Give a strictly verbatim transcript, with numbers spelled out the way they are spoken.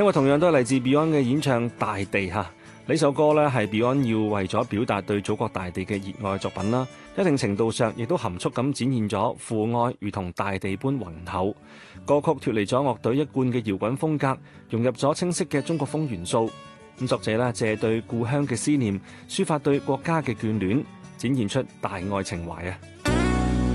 聽過同樣都係嚟自 Beyond 嘅演唱《大地》嚇。呢首歌呢係 Beyond 要為咗表達對祖國大地嘅熱愛作品啦，一定程度上亦都含蓄咁展現咗父愛如同大地般渾厚。歌曲脫離咗樂隊一貫嘅搖滾風格，融入咗清晰嘅中國風元素。咁作者呢借對故鄉嘅思念，抒發對國家嘅眷戀，展現出大愛情懷啊！